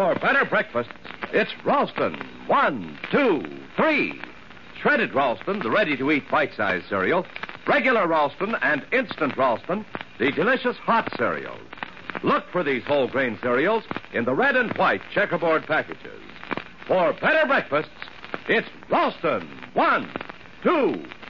For better breakfasts, it's Ralston. 1, 2, 3. Shredded Ralston, the ready-to-eat bite-sized cereal. Regular Ralston and instant Ralston, the delicious hot cereal. Look for these whole grain cereals in the red and white checkerboard packages. For better breakfasts, it's Ralston. 1, 2,